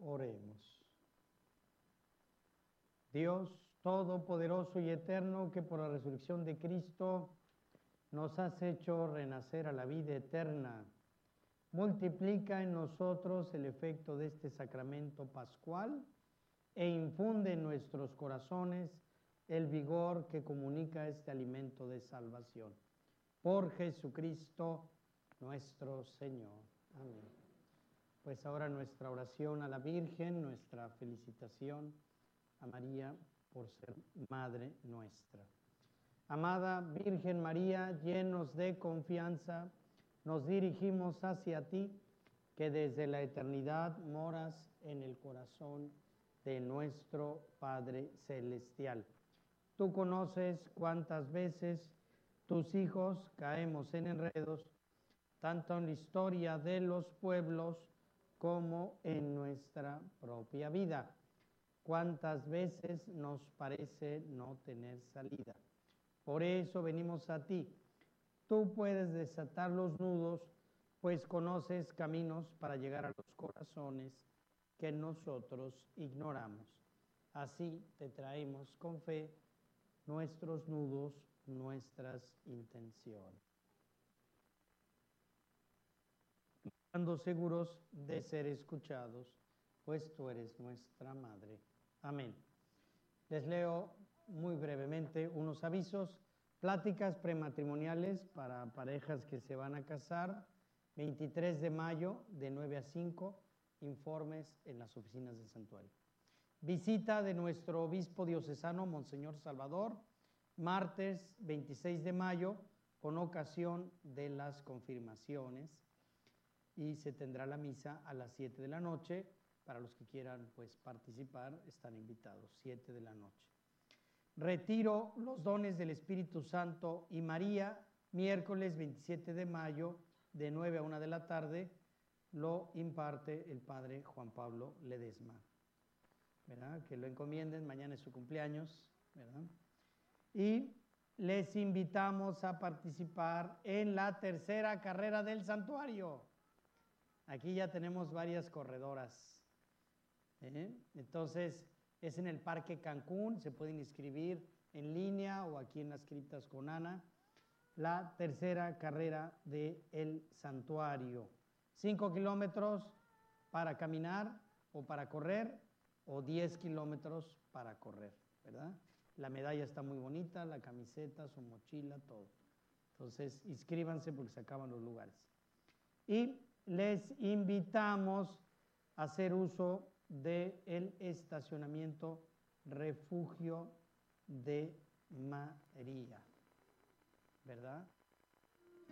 Oremos. Dios Todopoderoso y Eterno, que por la resurrección de Cristo nos has hecho renacer a la vida eterna, multiplica en nosotros el efecto de este sacramento pascual e infunde en nuestros corazones el vigor que comunica este alimento de salvación. Por Jesucristo nuestro Señor. Amén. Pues ahora nuestra oración a la Virgen, nuestra felicitación a María por ser Madre nuestra. Amada Virgen María, llenos de confianza, nos dirigimos hacia ti, que desde la eternidad moras en el corazón de nuestro Padre Celestial. Tú conoces cuántas veces tus hijos caemos en enredos, tanto en la historia de los pueblos como en nuestra propia vida. Cuántas veces nos parece no tener salida. Por eso venimos a ti. Tú puedes desatar los nudos, pues conoces caminos para llegar a los corazones que nosotros ignoramos. Así te traemos con fe nuestros nudos, nuestras intenciones. Estando seguros de ser escuchados, pues tú eres nuestra Madre. Amén. Les leo muy brevemente unos avisos. Pláticas prematrimoniales para parejas que se van a casar, 23 de mayo de 9 a 5, informes en las oficinas del santuario. Visita de nuestro obispo diocesano, Monseñor Salvador, martes 26 de mayo, con ocasión de las confirmaciones, y se tendrá la misa a las 7 de la noche. Para los que quieran pues participar, están invitados, 7 de la noche. Retiro los dones del Espíritu Santo y María, miércoles 27 de mayo, de 9 a 1 de la tarde, lo imparte el Padre Juan Pablo Ledesma, ¿verdad? Que lo encomienden, mañana es su cumpleaños, ¿verdad? Y les invitamos a participar en la tercera carrera del santuario. Aquí ya tenemos varias corredoras. Entonces, es en el Parque Cancún, se pueden inscribir en línea o aquí en las criptas con Ana. La tercera carrera del santuario. 5 kilómetros para caminar o para correr, o 10 kilómetros para correr, ¿verdad? La medalla está muy bonita, la camiseta, su mochila, todo. Entonces, inscríbanse porque se acaban los lugares. Y les invitamos a hacer uso del estacionamiento Refugio de María, ¿verdad?